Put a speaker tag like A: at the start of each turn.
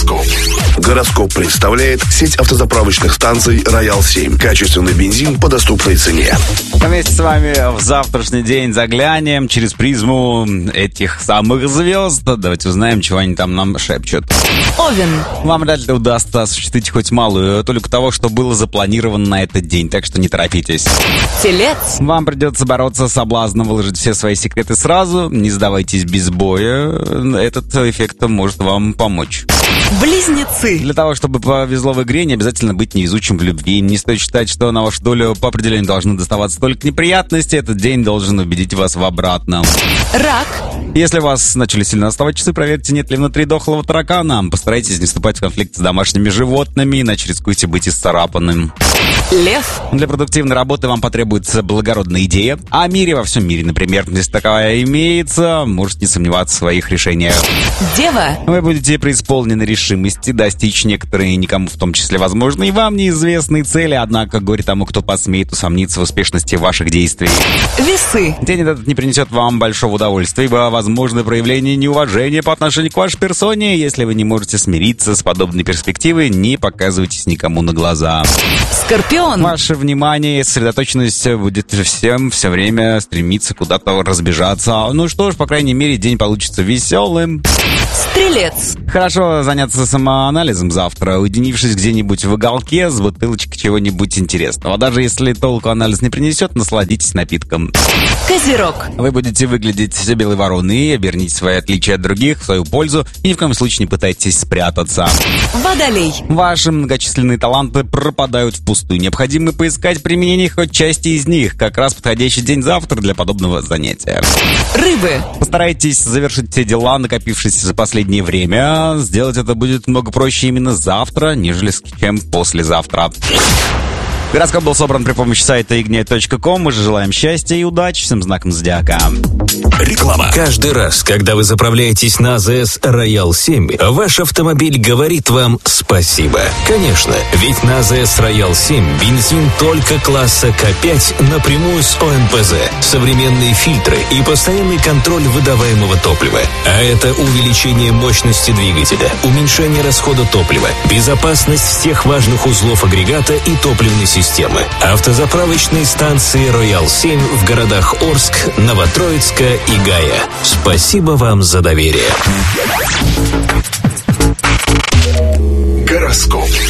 A: Гороскоп. Гороскоп представляет сеть автозаправочных станций «Роял-7». Качественный бензин по доступной цене.
B: Вместе с вами в завтрашний день заглянем через призму этих самых звезд. Давайте узнаем, чего они там нам шепчут.
C: Овен.
B: Вам вряд ли удастся осуществить хоть малую толику того, что было запланировано на этот день, так что не торопитесь.
C: Телец.
B: Вам придется бороться с соблазном выложить все свои секреты сразу. Не сдавайтесь без боя. Этот эффект может вам помочь.
C: Близнецы.
B: Для того, чтобы повезло в игре, не обязательно быть невезучим в любви. Не стоит считать, что на вашу долю по определению должны доставаться только неприятности. Этот день должен убедить вас в обратном.
C: Рак.
B: Если у вас начали сильно отставать часы, проверьте, нет ли внутри дохлого таракана. Постарайтесь не вступать в конфликт с домашними животными, иначе рискуете быть исцарапанным.
C: Лев.
B: Для продуктивной работы вам потребуется благородная идея. О мире во всем мире, например. Если таковая имеется, можете не сомневаться в своих решениях.
C: Дева.
B: Вы будете преисполнены решимости достичь некоторые, никому в том числе возможные, и вам неизвестные цели, однако горе тому, кто посмеет усомниться в успешности ваших действий.
C: Весы.
B: День этот не принесет вам большого удовольствия, ибо возможно проявление неуважения по отношению к вашей персоне. Если вы не можете смириться с подобной перспективой, не показывайтесь никому на глаза.
C: Скорпион.
B: Ваше внимание и сосредоточенность будет всем все время стремиться куда-то разбежаться. Ну что ж, по крайней мере, день получится веселым.
C: Стрелец.
B: Хорошо заняться самоанализом завтра, уединившись где-нибудь в уголке с бутылочкой чего-нибудь интересного. Даже если толку анализ не принесет, насладитесь напитком.
C: Козерог.
B: Вы будете выглядеть белой вороной, оберните свои отличия от других в свою пользу и ни в коем случае не пытайтесь спрятаться.
C: Водолей.
B: Ваши многочисленные таланты пропадают впустую. Необходимо поискать применение хоть части из них. Как раз подходящий день завтра для подобного занятия.
C: Рыбы.
B: Постарайтесь завершить все дела, накопившиеся за последнее время. Сделать это будет много проще именно завтра, нежели чем послезавтра. Гороскоп был собран при помощи сайта ignite.com. Мы же желаем счастья и удачи всем знаком зодиака.
A: Реклама.
D: Каждый раз, когда вы заправляетесь на АЗС Роял-7, ваш автомобиль говорит вам спасибо. Конечно, ведь на АЗС Роял-7 бензин только класса К5 напрямую с ОМПЗ, современные фильтры и постоянный контроль выдаваемого топлива. А это увеличение мощности двигателя, уменьшение расхода топлива, безопасность всех важных узлов агрегата и топливной системы. Автозаправочные станции Роял-7 в городах Орск, Новотроицка и Гая. Спасибо вам за доверие.
A: Гороскоп.